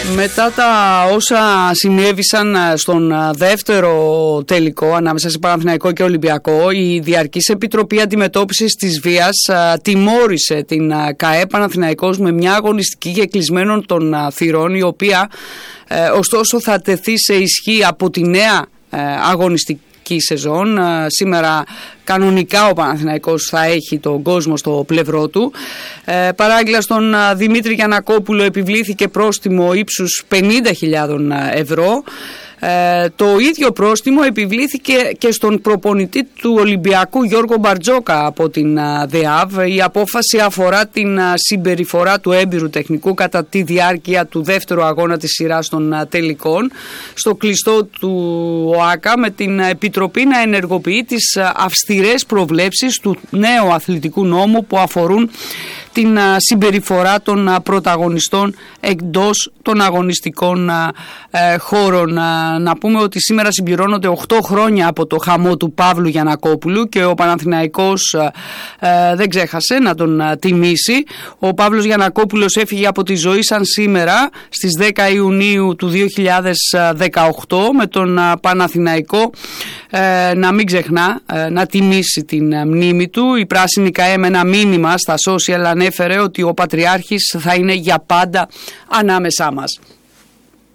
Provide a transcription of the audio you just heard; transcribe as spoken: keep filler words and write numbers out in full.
Μετά τα όσα συνέβησαν στον δεύτερο τελικό ανάμεσα σε Παναθηναϊκό και Ολυμπιακό, η Διαρκής Επιτροπή Αντιμετώπισης της Βίας τιμώρησε την ΚΑΕ Παναθηναϊκός με μια αγωνιστική και κλεισμένων των θυρών, η οποία ε, ωστόσο θα τεθεί σε ισχύ από τη νέα ε, αγωνιστική σεζόν. Σήμερα κανονικά ο Παναθηναϊκός θα έχει τον κόσμο στο πλευρό του. Ε, παράγγελα στον Δημήτρη Γιαννακόπουλο επιβλήθηκε πρόστιμο ύψους πενήντα χιλιάδες ευρώ. Ε, το ίδιο πρόστιμο επιβλήθηκε και στον προπονητή του Ολυμπιακού Γιώργο Μπαρτζόκα από την ΔΕΑΒ. Η απόφαση αφορά την συμπεριφορά του έμπειρου τεχνικού κατά τη διάρκεια του δεύτερου αγώνα της σειράς των τελικών στο κλειστό του ΟΑΚΑ, με την Επιτροπή να ενεργοποιεί τις αυστηρές προβλέψεις του νέου αθλητικού νόμου που αφορούν την συμπεριφορά των πρωταγωνιστών εκτός των αγωνιστικών ε, χώρων. Να πούμε ότι σήμερα συμπληρώνονται οκτώ χρόνια από το χαμό του Παύλου Γιαννακόπουλου και ο Παναθηναϊκός ε, δεν ξέχασε να τον τιμήσει. Ο Παύλος Γιαννακόπουλος έφυγε από τη ζωή σαν σήμερα στις δέκα Ιουνίου του δύο χιλιάδες δεκαοκτώ, με τον Παναθηναϊκό ε, να μην ξεχνά ε, να τιμήσει την μνήμη του. Η Πράσινη ΚΑΕ με ένα μήνυμα στα social ανέφερε ότι ο Πατριάρχης θα είναι για πάντα ανάμεσά μας.